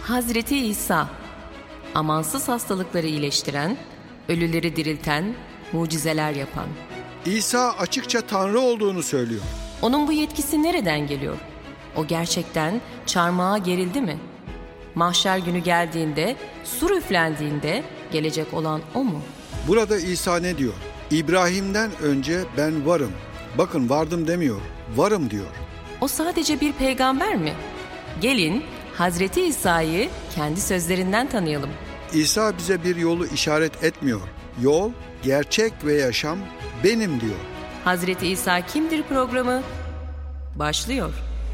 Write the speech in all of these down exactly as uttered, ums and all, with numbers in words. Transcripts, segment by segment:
Hazreti İsa, amansız hastalıkları iyileştiren, ölüleri dirilten, mucizeler yapan. İsa açıkça Tanrı olduğunu söylüyor. Onun bu yetkisi nereden geliyor? O gerçekten çarmıha gerildi mi? Mahşer günü geldiğinde, sur üflendiğinde gelecek olan o mu? Burada İsa ne diyor? İbrahim'den önce ben varım. Bakın vardım demiyor, varım diyor. O sadece bir peygamber mi? Gelin Hazreti İsa'yı kendi sözlerinden tanıyalım. İsa bize bir yolu işaret etmiyor. Yol, gerçek ve yaşam benim diyor. Hazreti İsa kimdir programı başlıyor.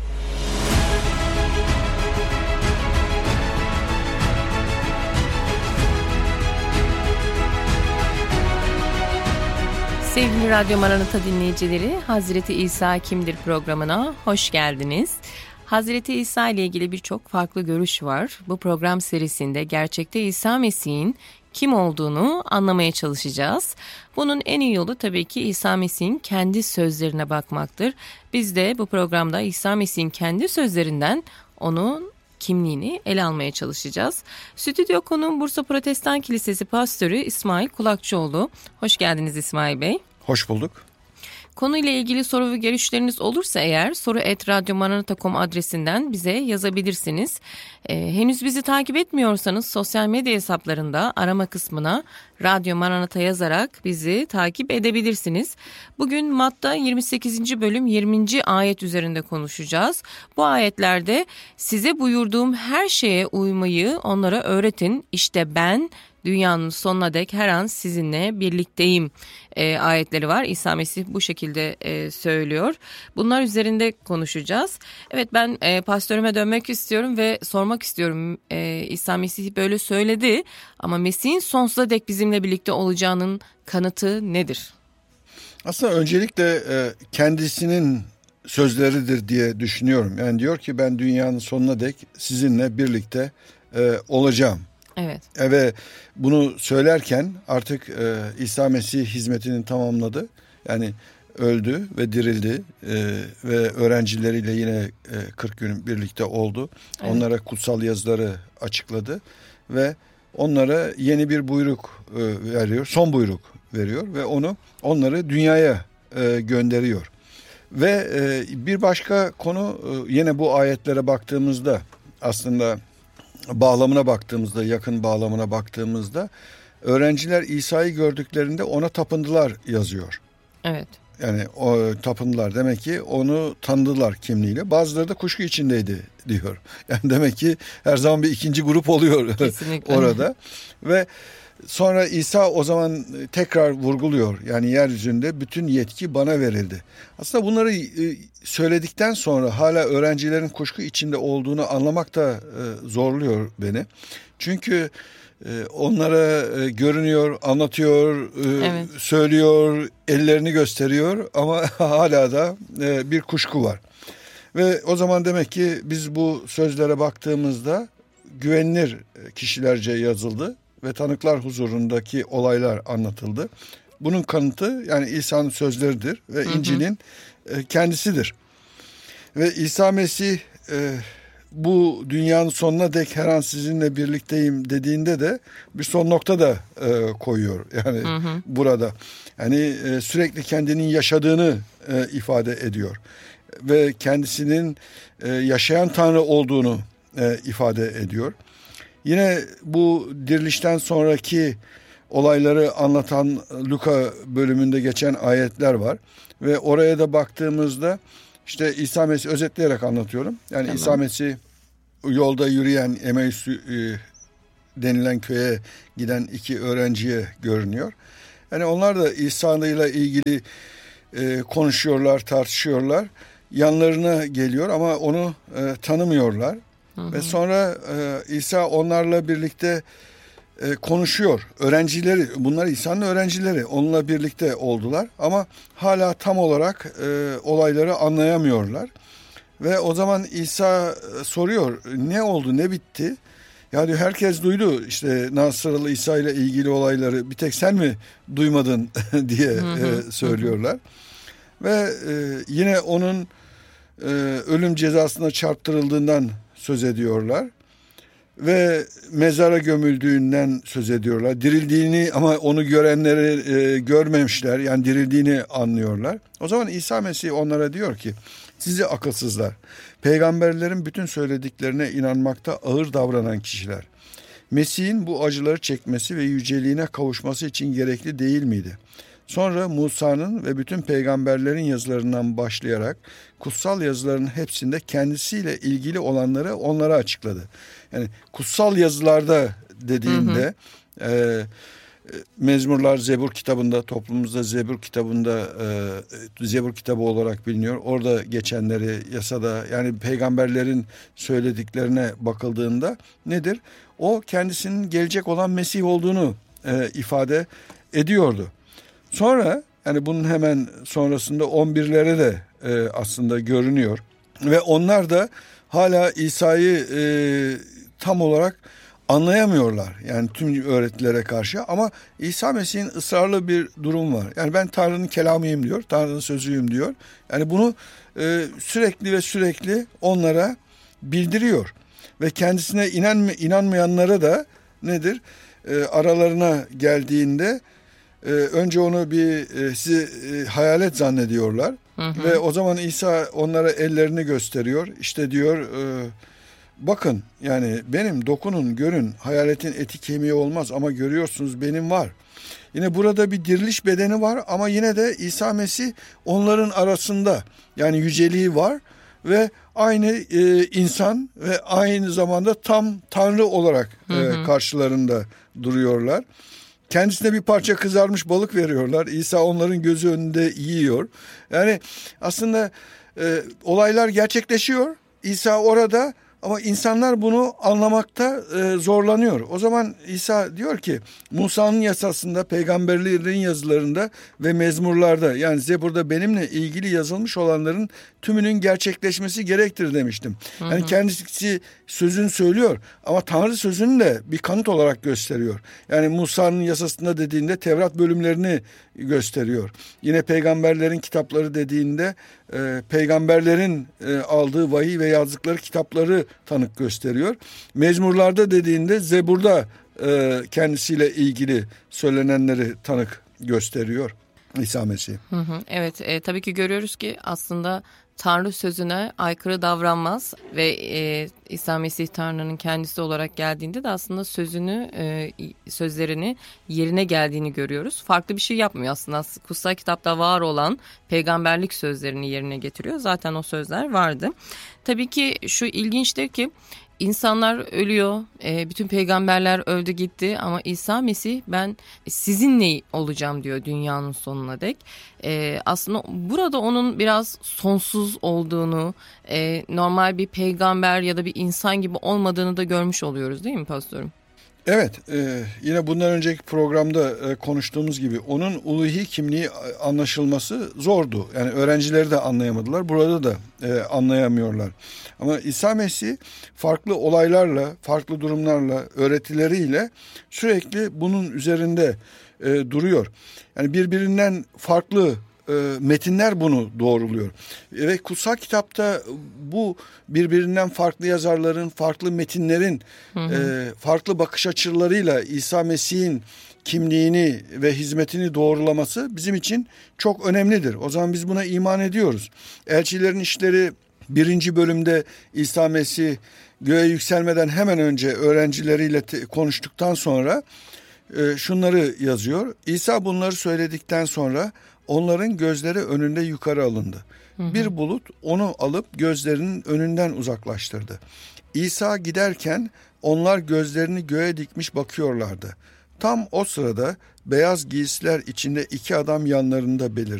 Sevgili Radyo Maranata dinleyicileri, Hazreti İsa kimdir programına hoş geldiniz. Hazreti İsa ile ilgili birçok farklı görüş var. Bu program serisinde gerçekte İsa Mesih'in kim olduğunu anlamaya çalışacağız. Bunun en iyi yolu tabii ki İsa Mesih'in kendi sözlerine bakmaktır. Biz de bu programda İsa Mesih'in kendi sözlerinden onun kimliğini ele almaya çalışacağız. Stüdyo konuğum Bursa Protestan Kilisesi Pastörü İsmail Kulakçıoğlu. Hoş geldiniz İsmail Bey. Hoş bulduk. Konuyla ilgili soru ve görüşleriniz olursa eğer soru et radyomaranata nokta com adresinden bize yazabilirsiniz. Ee, henüz bizi takip etmiyorsanız sosyal medya hesaplarında arama kısmına Radyo Maranata yazarak bizi takip edebilirsiniz. Bugün Matta yirmi sekizinci bölüm yirminci ayet üzerinde konuşacağız. Bu ayetlerde size buyurduğum her şeye uymayı onlara öğretin. İşte ben dünyanın sonuna dek her an sizinle birlikteyim e, ayetleri var. İsa Mesih bu şekilde e, söylüyor. Bunlar üzerinde konuşacağız. Evet, ben e, pastörüme dönmek istiyorum ve sormak istiyorum. E, İsa Mesih böyle söyledi ama Mesih'in sonsuza dek bizimle birlikte olacağının kanıtı nedir? Aslında öncelikle e, kendisinin sözleridir diye düşünüyorum. Yani diyor ki ben dünyanın sonuna dek sizinle birlikte e, olacağım. Evet. Ve bunu söylerken artık e, İsa Mesih hizmetini tamamladı. Yani öldü ve dirildi e, ve öğrencileriyle yine e, kırk gün birlikte oldu. Evet. Onlara kutsal yazıları açıkladı ve onlara yeni bir buyruk e, veriyor, son buyruk veriyor ve onu onları dünyaya e, gönderiyor. Ve e, bir başka konu e, yine bu ayetlere baktığımızda aslında bağlamına baktığımızda, yakın bağlamına baktığımızda öğrenciler İsa'yı gördüklerinde ona tapındılar yazıyor. Evet. Yani o tapındılar, demek ki onu tanıdılar kimliğiyle. Bazıları da kuşku içindeydi diyor. Yani demek ki her zaman bir ikinci grup oluyor orada. Ve sonra İsa o zaman tekrar vurguluyor. Yani yeryüzünde bütün yetki bana verildi. Aslında bunları söyledikten sonra hala öğrencilerin kuşku içinde olduğunu anlamak da zorluyor beni. Çünkü onlara görünüyor, anlatıyor, evet, söylüyor, ellerini gösteriyor ama hala da bir kuşku var. Ve o zaman demek ki biz bu sözlere baktığımızda güvenilir kişilerce yazıldı ve tanıklar huzurundaki olaylar anlatıldı. Bunun kanıtı yani İsa'nın sözleridir ve hı hı. İncil'in kendisidir. Ve İsa Mesih bu dünyanın sonuna dek her an sizinle birlikteyim dediğinde de bir son nokta da koyuyor. Yani hı hı. burada yani sürekli kendinin yaşadığını ifade ediyor ve kendisinin yaşayan Tanrı olduğunu ifade ediyor. Yine bu dirilişten sonraki olayları anlatan Luka bölümünde geçen ayetler var. Ve oraya da baktığımızda işte İsa Mesih, özetleyerek anlatıyorum. Yani tamam. İsa Mesih yolda yürüyen Emmaus e, denilen köye giden iki öğrenciye görünüyor. Yani onlar da İsa ile ilgili e, konuşuyorlar, tartışıyorlar. Yanlarına geliyor ama onu e, tanımıyorlar. Hı hı. Ve sonra e, İsa onlarla birlikte e, konuşuyor. Öğrencileri, bunlar İsa'nın öğrencileri, onunla birlikte oldular ama hala tam olarak e, olayları anlayamıyorlar. Ve o zaman İsa soruyor, ne oldu, ne bitti? Ya diyor, herkes duydu işte Nasıralı İsa ile ilgili olayları, bir tek sen mi duymadın diye hı hı. E, söylüyorlar. Ve e, yine onun e, ölüm cezasına çarptırıldığından söz ediyorlar. ve mezara gömüldüğünden söz ediyorlar. Dirildiğini ama onu görenleri e, görmemişler. Yani dirildiğini anlıyorlar. O zaman İsa Mesih onlara diyor ki, sizi akılsızlar, peygamberlerin bütün söylediklerine inanmakta ağır davranan kişiler. Mesih'in bu acıları çekmesi ve yüceliğine kavuşması için gerekli değil miydi? Sonra Musa'nın ve bütün peygamberlerin yazılarından başlayarak kutsal yazıların hepsinde kendisiyle ilgili olanları onlara açıkladı. Yani kutsal yazılarda dediğinde hı hı. E, Mezmurlar Zebur kitabında, toplumumuzda Zebur kitabında e, Zebur kitabı olarak biliniyor. Orada geçenleri, yasada, yani peygamberlerin söylediklerine bakıldığında nedir? O kendisinin gelecek olan Mesih olduğunu e, ifade ediyordu. Sonra yani bunun hemen sonrasında on birlere de e, aslında görünüyor ve onlar da hala İsa'yı e, tam olarak anlayamıyorlar. Yani tüm öğretilere karşı, ama İsa Mesih'in ısrarlı bir durum var. Yani ben Tanrı'nın kelamıyım diyor, Tanrı'nın sözüyüm diyor. Yani bunu e, sürekli ve sürekli onlara bildiriyor ve kendisine inan, inanmayanlara da nedir? E, aralarına geldiğinde Ee, önce onu bir e, sizi e, hayalet zannediyorlar. Hı hı. Ve o zaman İsa onlara ellerini gösteriyor. İşte diyor e, bakın, yani benim, dokunun, görün, hayaletin eti kemiği olmaz ama görüyorsunuz benim var. Yine burada bir diriliş bedeni var ama yine de İsa Mesih onların arasında, yani yüceliği var ve aynı e, insan ve aynı zamanda tam Tanrı olarak e, hı hı. karşılarında duruyorlar. Kendisine bir parça kızarmış balık veriyorlar. İsa onların gözü önünde yiyor. Yani aslında e, olaylar gerçekleşiyor. İsa orada ama insanlar bunu anlamakta e, zorlanıyor. O zaman İsa diyor ki, Musa'nın yasasında, peygamberlerin yazılarında ve mezmurlarda, yani Zebur'da benimle ilgili yazılmış olanların tümünün gerçekleşmesi gerektir demiştim. Hı hı. Yani kendisi sözün söylüyor ama Tanrı sözünü de bir kanıt olarak gösteriyor. Yani Musa'nın yasasında dediğinde Tevrat bölümlerini gösteriyor. Yine peygamberlerin kitapları dediğinde e, peygamberlerin e, aldığı vahiy ve yazdıkları kitapları tanık gösteriyor. Mezmurlarda dediğinde Zebur'da e, kendisiyle ilgili söylenenleri tanık gösteriyor İsa Mesih. Hı hı, evet e, tabii ki görüyoruz ki aslında Tanrı sözüne aykırı davranmaz ve e, İsa Mesih Tanrı'nın kendisi olarak geldiğinde de aslında sözünü, e, sözlerini yerine geldiğini görüyoruz. Farklı bir şey yapmıyor aslında. Kutsal kitapta var olan peygamberlik sözlerini yerine getiriyor. Zaten o sözler vardı. Tabii ki şu ilginçtir ki İnsanlar ölüyor, e, bütün peygamberler öldü gitti ama İsa Mesih ben sizinle olacağım diyor dünyanın sonuna dek. E, aslında burada onun biraz sonsuz olduğunu, e, normal bir peygamber ya da bir insan gibi olmadığını da görmüş oluyoruz değil mi pastörüm? Evet, e, yine bundan önceki programda e, konuştuğumuz gibi onun uluhi kimliği anlaşılması zordu. Yani öğrencileri de anlayamadılar, burada da e, anlayamıyorlar. Ama İsa Mesih farklı olaylarla, farklı durumlarla, öğretileriyle sürekli bunun üzerinde e, duruyor. Yani birbirinden farklı e, metinler bunu doğruluyor. Ve kutsal kitapta bu birbirinden farklı yazarların, farklı metinlerin hı hı. E, farklı bakış açılarıyla İsa Mesih'in kimliğini ve hizmetini doğrulaması bizim için çok önemlidir. O zaman biz buna iman ediyoruz. Elçilerin İşleri birinci bölümde İsa Mesih göğe yükselmeden hemen önce öğrencileriyle te- konuştuktan sonra e, şunları yazıyor. İsa bunları söyledikten sonra onların gözleri önünde yukarı alındı. Hı hı. Bir bulut onu alıp gözlerinin önünden uzaklaştırdı. İsa giderken onlar gözlerini göğe dikmiş bakıyorlardı. Tam o sırada beyaz giysiler içinde iki adam yanlarında belirdi.